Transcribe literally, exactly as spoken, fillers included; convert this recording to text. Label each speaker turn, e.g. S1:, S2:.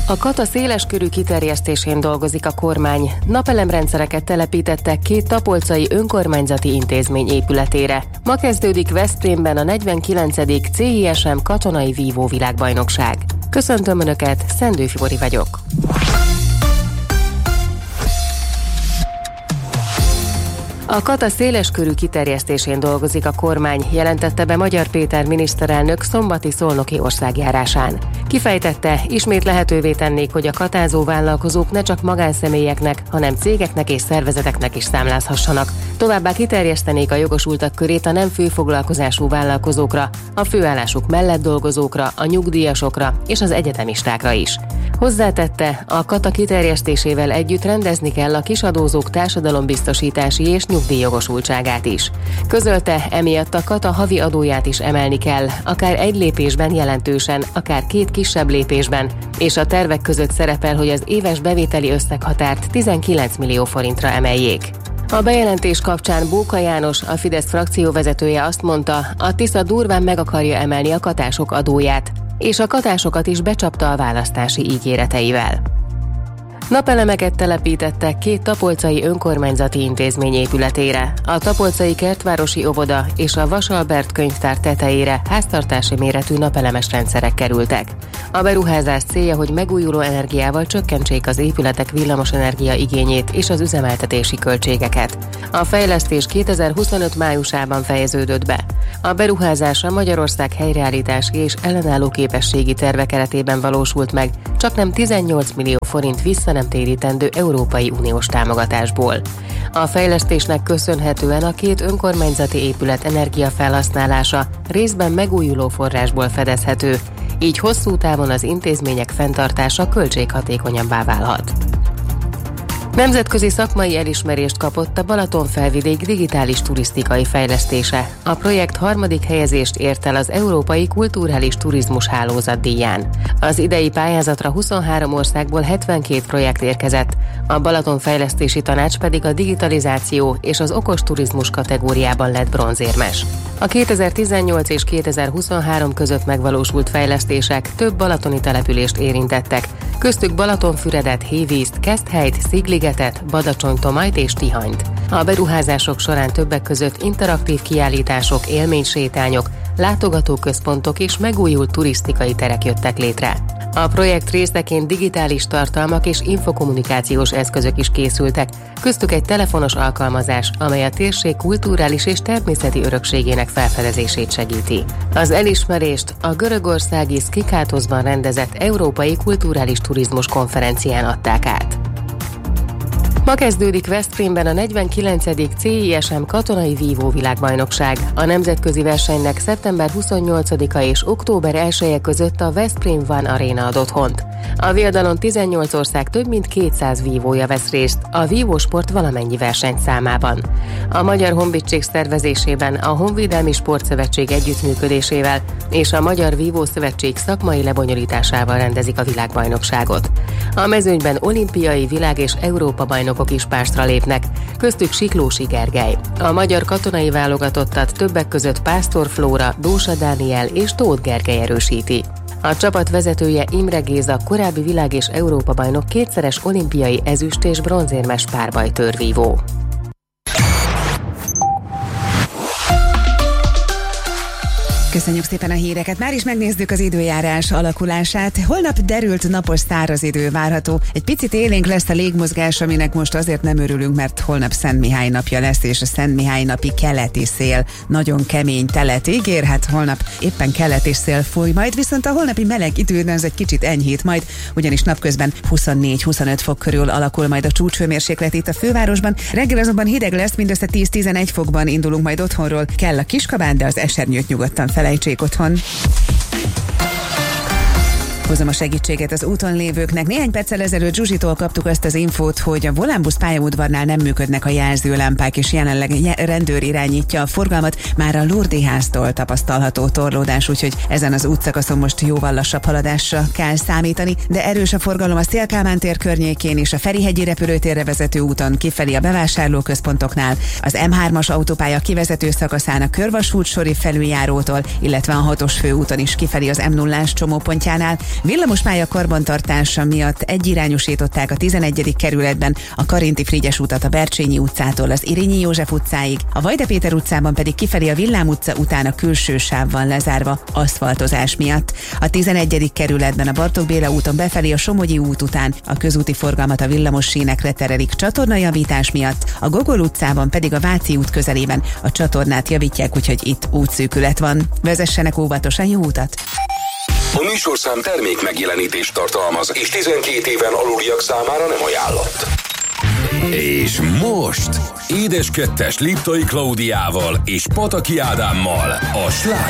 S1: A Kata széleskörű kiterjesztésén dolgozik a kormány. Napelemrendszereket telepítettek két tapolcai önkormányzati intézmény épületére. Ma kezdődik Veszprémben a negyvenkilencedik cé i es em katonai vívó világbajnokság. Köszöntöm Önöket, Szendő Fibori vagyok. A Kata széleskörű kiterjesztésén dolgozik a kormány, jelentette be Magyar Péter miniszterelnök szombati szolnoki országjárásán. Kifejtette, ismét lehetővé tennék, hogy a katázó vállalkozók ne csak magánszemélyeknek, hanem cégeknek és szervezeteknek is számlázhassanak. Továbbá kiterjesztenék a jogosultak körét a nem főfoglalkozású vállalkozókra, a főállásuk mellett dolgozókra, a nyugdíjasokra és az egyetemistákra is. Hozzátette, a Kata kiterjesztésével együtt rendezni kell a kisadózók társadalombiztosítási és nyugdíjjogosultságát is. Közölte, emiatt a Kata havi adóját is emelni kell, akár egy lépésben jelentősen, akár két kisebb lépésben, és a tervek között szerepel, hogy az éves bevételi összeghatárt tizenkilenc millió forintra emeljék. A bejelentés kapcsán Bóka János, a Fidesz frakcióvezetője azt mondta, a Tisza durván meg akarja emelni a katások adóját, és a katásokat is becsapta a választási ígéreteivel. Napelemeket telepítettek két tapolcai önkormányzati intézmény épületére. A tapolcai kertvárosi óvoda és a Vasalbert könyvtár tetejére háztartási méretű napelemes rendszerek kerültek. A beruházás célja, hogy megújuló energiával csökkentsék az épületek villamosenergia igényét és az üzemeltetési költségeket. A fejlesztés kétezer-huszonöt májusában fejeződött be. A beruházás a Magyarország helyreállítási és ellenálló képességi terve keretében valósult meg, csaknem tizennyolc millió forint vissza nem térítendő Európai Uniós támogatásból. A fejlesztésnek köszönhetően a két önkormányzati épület energiafelhasználása részben megújuló forrásból fedezhető, így hosszú távon az intézmények fenntartása költséghatékonyabbá válhat. Nemzetközi szakmai elismerést kapott a Balatonfelvidék digitális turisztikai fejlesztése. A projekt harmadik helyezést ért el az Európai Kulturális Turizmus Hálózat díján. Az idei pályázatra huszonhárom országból hetvenkét projekt érkezett, a Balaton Fejlesztési Tanács pedig a digitalizáció és az okos turizmus kategóriában lett bronzérmes. A kétezer-tizennyolc és kétezer-huszonhárom között megvalósult fejlesztések több balatoni települést érintettek, köztük Balatonfüredet, Hévízt, Keszthelyt, Szigligetet, Badacsony-Tomajt és Tihanyt. A beruházások során többek között interaktív kiállítások, élménysétányok, látogatóközpontok és megújult turisztikai terek jöttek létre. A projekt részeként digitális tartalmak és infokommunikációs eszközök is készültek, köztük egy telefonos alkalmazás, amely a térség kulturális és természeti örökségének felfedezését segíti. Az elismerést a görögországi Skikátosban rendezett Európai Kulturális Turizmus konferencián adták át. Ma kezdődik Veszprémben a negyvenkilencedik cé i es em katonai vívó világbajnokság. A nemzetközi versenynek szeptember huszonnyolcadika és október elseje között a Veszprém One Arena ad otthont. A viadalon tizennyolc ország több mint kétszáz vívója vesz részt a vívósport valamennyi versenyszámában. A Magyar Honvédség szervezésében a Honvédelmi Sportszövetség együttműködésével és a Magyar Vívószövetség szakmai lebonyolításával rendezik a világbajnokságot. A mezőnyben olimpiai, világ- és Európa bajnokok is pástra lépnek, köztük Siklósi Gergely. A magyar katonai válogatottat többek között Pásztor Flóra, Dósa Dániel és Tóth Gergely erősíti. A csapat vezetője Imre Géza, korábbi világ- és Európa bajnok, kétszeres olimpiai ezüst- és bronzérmes párbajtőrvívó.
S2: Köszönjük szépen a híreket. Már is megnézzük az időjárás alakulását. Holnap derült, napos, száraz idő várható. Egy picit élénk lesz a légmozgás, aminek most azért nem örülünk, mert holnap Szent Mihály napja lesz, és a Szent Mihály napi keleti szél nagyon kemény telet ígér. Hát holnap éppen kelet és szél fúj majd, viszont a holnapi meleg idő az egy kicsit enyhít majd, ugyanis napközben huszonnégy-huszonöt fok körül alakul majd a csúcshőmérséklet itt a fővárosban. Reggel azonban hideg lesz, mindössze tíz-tizenegy fokban indulunk majd otthonról. Kell a kiskabát, de az esernyőt nyugodtan felejtsék otthon. Hozom a segítséget az úton lévőknek. Néhány perccel ezelőtt Zsuzsitól kaptuk azt az infót, hogy a Volánbusz pályaudvarnál nem működnek a jelzőlámpák, és jelenleg rendőr irányítja a forgalmat. Már a Lurdi háztól tapasztalható torlódás, úgyhogy ezen az útszakaszon most jóval lassabb haladásra kell számítani, de erős a forgalom a Széll Kálmán tér környékén és a Ferihegyi repülőtérre vezető úton kifelé a bevásárlóközpontoknál, az em hármas autópálya kivezető szakaszán a Körvasút sori felüljárótól, illetve a hatos főúton is kifelé az em nullás csomópontjánál. Villamospálya karbantartása miatt egyirányosították a tizenegyedik kerületben a Karinti Frigyes utat a Bercsényi utcától az Irényi József utcáig, a Vajda Péter utcában pedig kifelé a Villám utca után a külső sáv van lezárva aszfaltozás miatt. A tizenegyedik kerületben a Bartók Béla úton befelé a Somogyi út után a közúti forgalmat a villamos sínekre terelik csatornajavítás miatt, a Gogol utcában pedig a Váci út közelében a csatornát javítják, úgyhogy itt útszűkület van. Vezessenek óvatosan, jó utat!
S3: A műsorszám termék megjelenítést tartalmaz, és tizenkét éven aluliak számára nem ajánlott. És most Édes Kettes Liptai Klaudiával és Pataki Ádámmal a Sláger